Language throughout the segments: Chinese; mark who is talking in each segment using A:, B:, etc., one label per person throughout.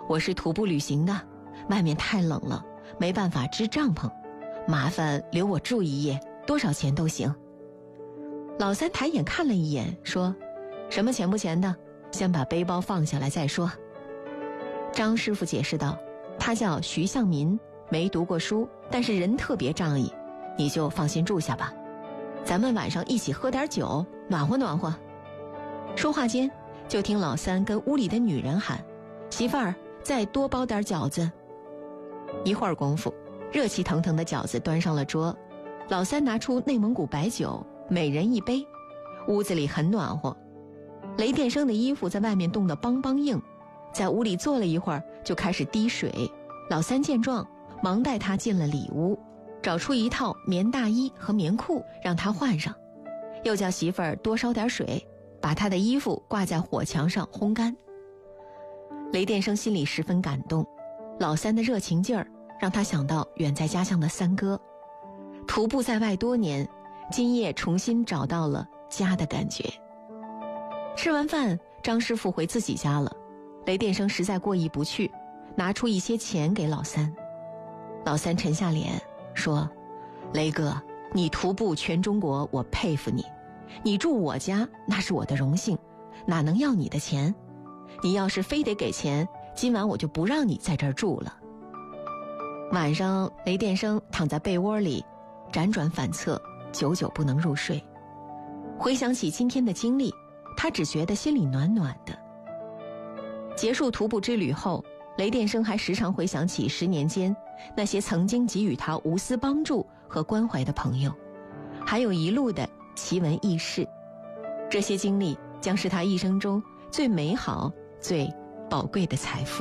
A: 我是徒步旅行的，外面太冷了，没办法支帐篷，麻烦留我住一夜，多少钱都行。老三抬眼看了一眼，说：什么钱不钱的，先把背包放下来再说。张师傅解释道：他叫徐向民，没读过书，但是人特别仗义，你就放心住下吧，咱们晚上一起喝点酒，暖和暖和。说话间，就听老三跟屋里的女人喊：媳妇儿，再多包点饺子。一会儿功夫，热气腾腾的饺子端上了桌，老三拿出内蒙古白酒，每人一杯，屋子里很暖和。雷电生的衣服在外面冻得梆梆硬，在屋里坐了一会儿就开始滴水。老三见状，忙带他进了里屋，找出一套棉大衣和棉裤让他换上，又叫媳妇儿多烧点水，把他的衣服挂在火墙上烘干。雷电生心里十分感动，老三的热情劲儿让他想到远在家乡的三哥，徒步在外多年，今夜重新找到了家的感觉。吃完饭，张师傅回自己家了，雷电生实在过意不去，拿出一些钱给老三。老三沉下脸说：雷哥，你徒步全中国，我佩服你，你住我家那是我的荣幸，哪能要你的钱？你要是非得给钱，今晚我就不让你在这儿住了。晚上雷电生躺在被窝里辗转反侧，久久不能入睡。回想起今天的经历，他只觉得心里暖暖的。结束徒步之旅后，雷电生还时常回想起10年间那些曾经给予他无私帮助和关怀的朋友，还有一路的奇闻异事。这些经历将是他一生中最美好、最宝贵的财富。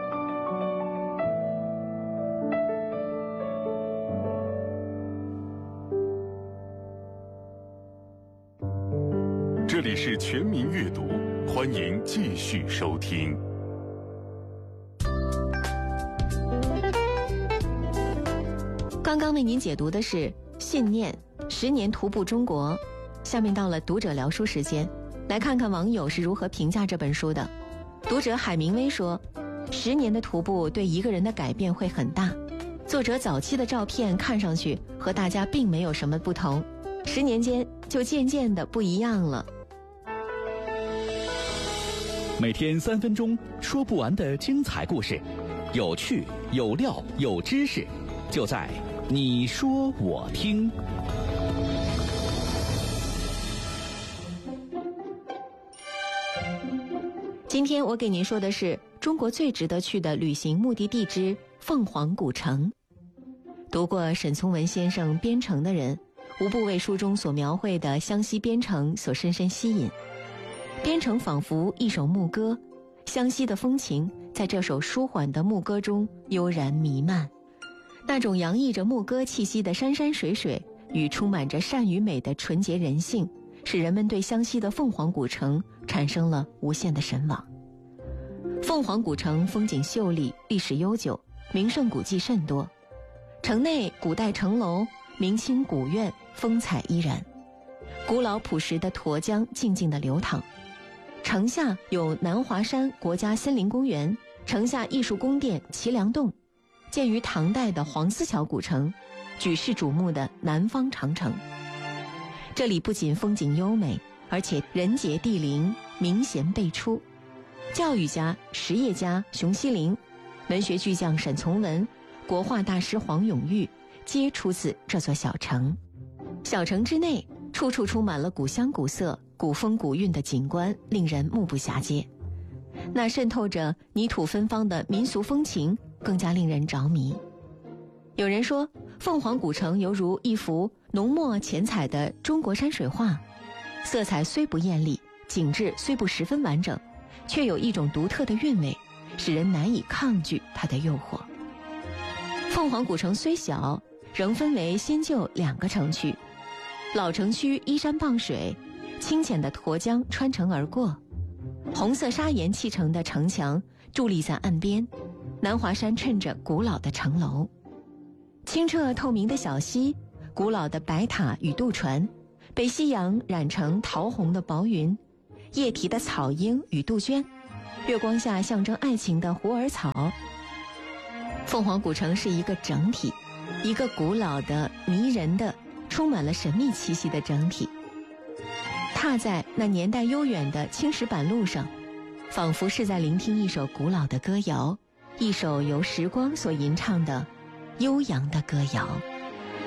B: 这里是全民阅读，欢迎继续收听。
A: 刚刚为您解读的是《信念10年徒步中国》，下面到了读者聊书时间，来看看网友是如何评价这本书的。读者海明威说：10年的徒步对一个人的改变会很大。作者早期的照片看上去和大家并没有什么不同，10年间就渐渐的不一样了。
C: 每天3分钟，说不完的精彩故事，有趣有料有知识，就在你说我听。
A: 今天我给您说的是中国最值得去的旅行目的地之凤凰古城。读过沈从文先生《边城》的人，无不为书中所描绘的湘西边城所深深吸引。边城仿佛一首牧歌，湘西的风情在这首舒缓的牧歌中悠然弥漫。那种洋溢着牧歌气息的山山水水与充满着善与美的纯洁人性，使人们对湘西的凤凰古城产生了无限的神往。凤凰古城风景秀丽，历史悠久，名胜古迹甚多。城内古代城楼、明清古院风采依然，古老朴实的沱江静静地流淌。城下有南华山国家森林公园，城下艺术宫殿齐梁洞，建于唐代的黄丝桥古城，举世瞩目的南方长城。这里不仅风景优美，而且人杰地灵，名贤辈出。教育家、实业家熊希龄，文学巨匠沈从文，国画大师黄永玉，皆出自这座小城。小城之内，处处充满了古香古色、古风古韵的景观，令人目不暇接。那渗透着泥土芬芳的民俗风情，更加令人着迷。有人说，凤凰古城犹如一幅浓墨浅彩的中国山水画，色彩虽不艳丽，景致虽不十分完整，却有一种独特的韵味，使人难以抗拒它的诱惑。凤凰古城虽小，仍分为新旧2个城区。老城区依山傍水，清浅的沱江穿城而过，红色砂岩砌成的城墙伫立在岸边，南华山衬着古老的城楼。清澈透明的小溪，古老的白塔与渡船，被夕阳染成桃红的薄云，液体的草莺与杜鹃， 月光下象征爱情的虎耳草。凤凰古城是一个整体，一个古老的、迷人的、充满了神秘气息的整体。踏在那年代悠远的青石板路上，仿佛是在聆听一首古老的歌谣，一首由时光所吟唱的悠扬的歌谣。